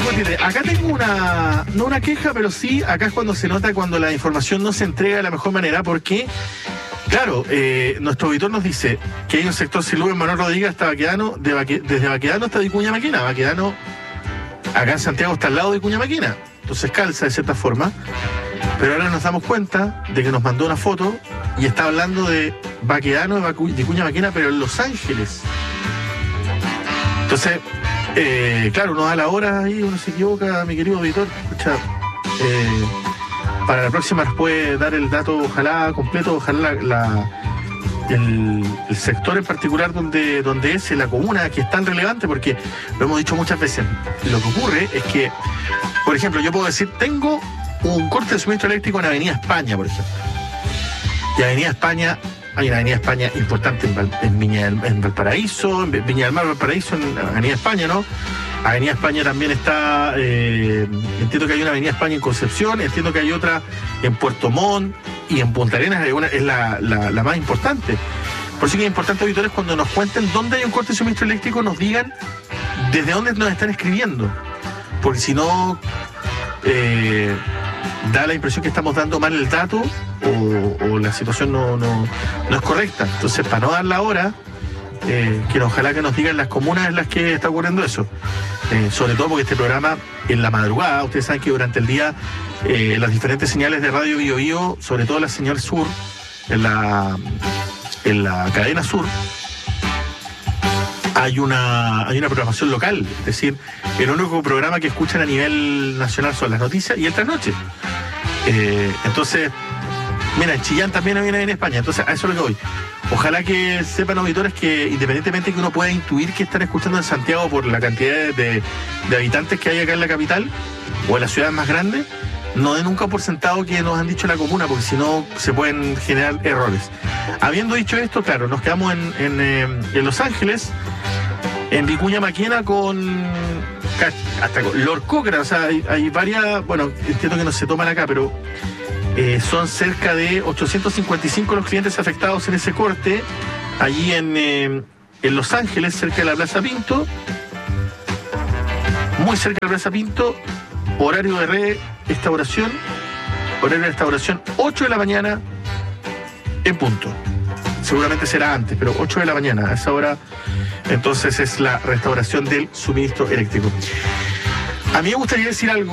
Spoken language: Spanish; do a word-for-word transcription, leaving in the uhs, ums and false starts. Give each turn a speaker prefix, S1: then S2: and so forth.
S1: Tiene, acá tengo una, no una queja, pero sí, acá es cuando se nota cuando la información no se entrega de la mejor manera, porque, claro, eh, nuestro auditor nos dice que hay un sector sin luz en Manuel Rodríguez hasta Baquedano, de Baque, desde Baquedano hasta Vicuña Maquena. Baquedano, acá en Santiago, está al lado de Vicuña Maquena, entonces calza de cierta forma, pero ahora nos damos cuenta de que nos mandó una foto y está hablando de Baquedano, de Bacu, Vicuña Maquena, pero en Los Ángeles. Entonces, Eh, claro, uno da la hora ahí, uno se equivoca, mi querido auditor. Escucha, eh, para la próxima nos puede dar el dato, ojalá completo, ojalá la, la, el, el sector en particular donde, donde es, la comuna, que es tan relevante, porque lo hemos dicho muchas veces. Lo que ocurre es que, por ejemplo, yo puedo decir, tengo un corte de suministro eléctrico en Avenida España, por ejemplo. Y Avenida España, hay una Avenida España importante en, Val, en, Viña, en Valparaíso, en Viña del Mar, Valparaíso, en Avenida España, ¿no? Avenida España también está, eh, entiendo que hay una Avenida España en Concepción, entiendo que hay otra en Puerto Montt y en Punta Arenas hay una, es la, la, la más importante. Por eso que es importante, auditores, cuando nos cuenten dónde hay un corte de suministro eléctrico, nos digan desde dónde nos están escribiendo. Porque si no, eh, da la impresión que estamos dando mal el dato o, o la situación no, no, no es correcta. Entonces, para no dar la hora, eh, que ojalá que nos digan las comunas en las que está ocurriendo eso. Eh, sobre todo porque este programa, en la madrugada, ustedes saben que durante el día, eh, las diferentes señales de Radio Bio Bio, sobre todo la señal sur, en la, en la cadena sur, hay una, hay una programación local. Es decir, el único programa que escuchan a nivel nacional son las noticias y el trasnoche. Eh, entonces, mira, en Chillán también viene en España, entonces a eso es lo que voy. Ojalá que sepan, auditores, que independientemente que uno pueda intuir que están escuchando en Santiago por la cantidad de, de habitantes que hay acá en la capital o en las ciudades más grandes, no den nunca por sentado que nos han dicho la comuna, porque si no se pueden generar errores. Habiendo dicho esto, claro, nos quedamos en, en, eh, en Los Ángeles, en Vicuña Maquena con hasta con Lord Cochrane. O sea, hay, hay varias, bueno, entiendo que no se toman acá, pero eh, son cerca de ochocientos cincuenta y cinco los clientes afectados en ese corte, allí en, eh, en Los Ángeles, cerca de la Plaza Pinto, muy cerca de la Plaza Pinto. Horario de restauración, horario de restauración ocho de la mañana en punto. Seguramente será antes, pero ocho de la mañana, a esa hora, entonces es la restauración del suministro eléctrico. A mí me gustaría decir algo.